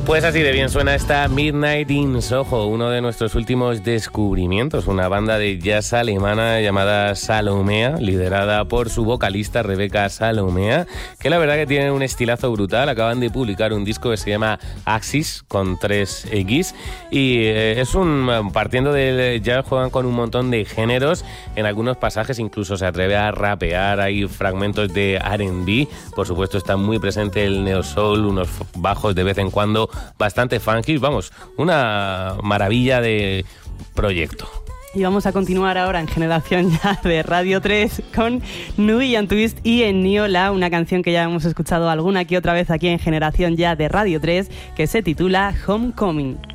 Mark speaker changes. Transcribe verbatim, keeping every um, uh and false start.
Speaker 1: Pues así de bien suena esta Midnight in Soho, uno de nuestros últimos descubrimientos, una banda de jazz alemana llamada Salomea, liderada por su vocalista Rebecca Salomea, que la verdad que tiene un estilazo brutal. Acaban de publicar un disco que se llama Axis, con tres X, y eh, es un, partiendo del jazz, juegan con un montón de géneros, en algunos pasajes incluso se atreve a rapear, hay fragmentos de R and B, por supuesto está muy presente el neo soul, unos bajos de vez en cuando bastante funky, vamos, una maravilla de proyecto.
Speaker 2: Y vamos a continuar ahora en Generación Ya de Radio tres con Nubian Twist y Enniola, una canción que ya hemos escuchado alguna que otra vez aquí en Generación Ya de Radio tres, que se titula Homecoming.